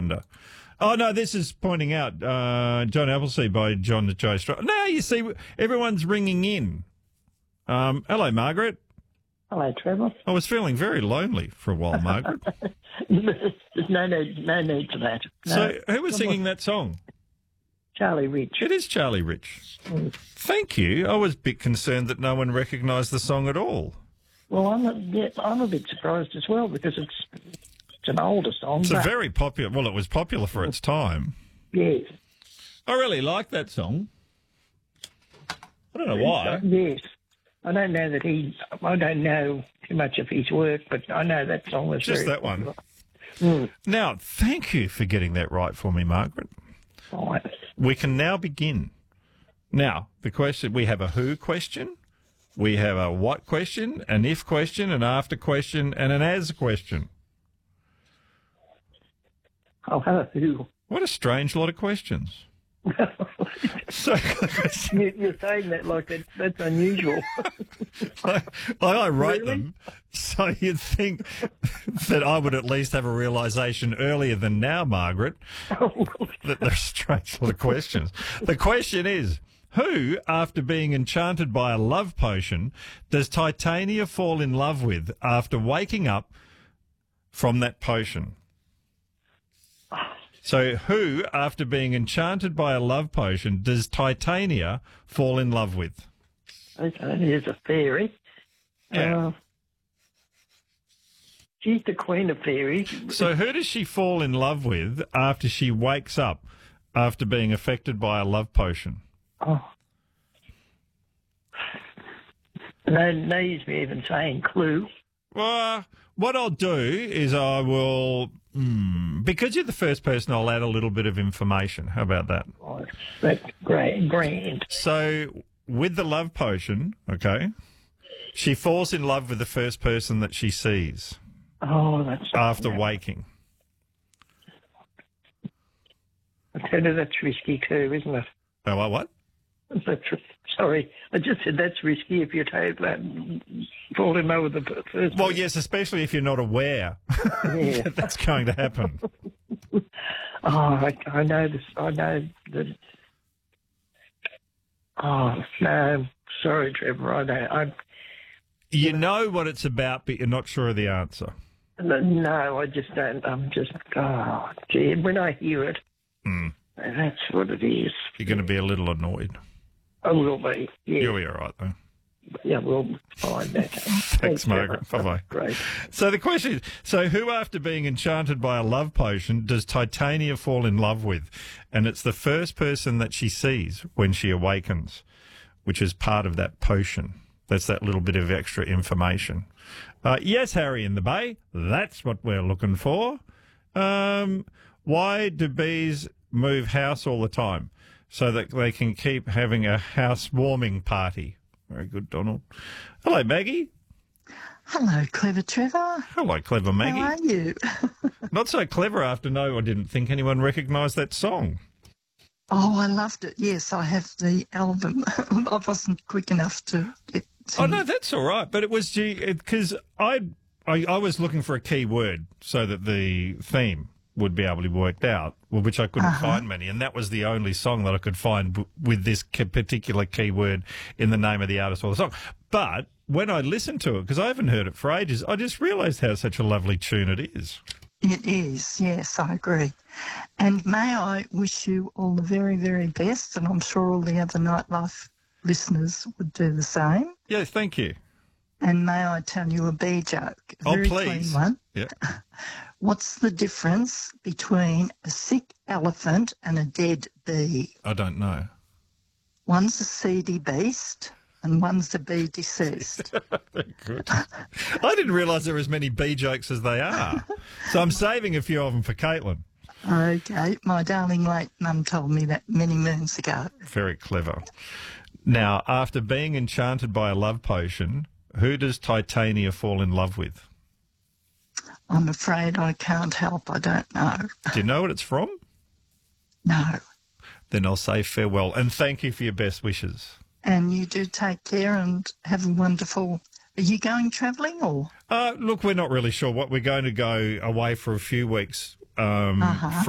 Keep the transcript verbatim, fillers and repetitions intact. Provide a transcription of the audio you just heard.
Lavender. Oh, no, this is pointing out uh, John Appleseed by John the Joe Strong. Now you see, everyone's ringing in. Um, hello, Margaret. Hello, Trevor. I was feeling very lonely for a while, Margaret. There's no need, no need for that. No. So who was singing that song? Charlie Rich. It is Charlie Rich. Mm. Thank you. I was a bit concerned that no one recognised the song at all. Well, I'm a, yeah, I'm a bit surprised as well because it's it's an older song. It's but, a very popular, well, it was popular for its time. Yes. I really like that song. I don't know why. Yes. I don't know that he, I don't know too much of his work, but I know that song was Just very that one. popular. Mm. Now, thank you for getting that right for me, Margaret. Fine. We can now begin. Now, the question, we have a who question, we have a what question, an if question, an after question, and an as question. I'll have a who. What a strange lot of questions. So you, you're saying that like that, that's unusual. I, I wrote Really? them so you'd think that I would at least have a realisation earlier than now, Margaret, that they're a strange lot of questions. The question is, who, after being enchanted by a love potion, does Titania fall in love with after waking up from that potion? So who, after being enchanted by a love potion, does Titania fall in love with? Okay, here's a fairy. Yeah. Uh, she's the queen of fairies. So who does she fall in love with after she wakes up after being affected by a love potion? Oh. No, no use me even saying clue. Well, what I'll do is I will, mm, because you're the first person, I'll add a little bit of information. How about that? Oh, that's great, grand. So with the love potion, okay, she falls in love with the first person that she sees Oh, that's... after waking. I tell you, that's risky too, isn't it? Oh, what? what? That's, sorry, I just said that's risky if you take that, fall in love with the first. Well, yes, especially if you're not aware Yeah. that that's going to happen. Oh, I, I know this. I know that. Oh no, sorry, Trevor. I don't. I You know what it's about, but you're not sure of the answer. no, I just don't. I'm just. Oh, gee, when I hear it, Mm. that's what it is. You're going to be a little annoyed. I will be. Yeah, You'll be all right, though. yeah, we'll find that. Thanks, Margaret. Trevor. Bye-bye. Great. So the question is, so who, after being enchanted by a love potion, does Titania fall in love with? And it's the first person that she sees when she awakens, which is part of that potion. That's that little bit of extra information. Uh, yes, Harry in the Bay, that's what we're looking for. Um, why do bees move house all the time? So that they can keep having a housewarming party. Very good, Donald. Hello, Maggie. Hello, clever Trevor. Hello, clever Maggie. How are you? Not so clever after no, I didn't think anyone recognised that song. Oh, I loved it. Yes, I have the album. I wasn't quick enough to get to... Oh, no, that's all right. But it was because I, I I was looking for a key word so that the theme would be able to be worked out, well, which I couldn't Uh-huh. find many, and that was the only song that I could find w- with this k- particular keyword in the name of the artist or the song. But when I listened to it, because I haven't heard it for ages, I just realised how such a lovely tune it is. It is, yes, I agree. And may I wish you all the very, very best, and I'm sure all the other Nightlife listeners would do the same. Yes, thank you. And may I tell you a bee joke? A Oh, very please. clean one. Yeah. What's the difference between a sick elephant and a dead bee? I don't know. One's a seedy beast and one's a bee deceased. Good. I didn't realise there were as many bee jokes as they are. So I'm saving a few of them for Caitlin. Okay, my darling late mum told me that many moons ago. Very clever. Now, after being enchanted by a love potion, who does Titania fall in love with? I'm afraid I can't help. I don't know. Do you know what it's from? No. Then I'll say farewell and thank you for your best wishes. And you do take care and have a wonderful... Are you going travelling or...? Uh, look, we're not really sure what we're going to go away for a few weeks um, Uh-huh.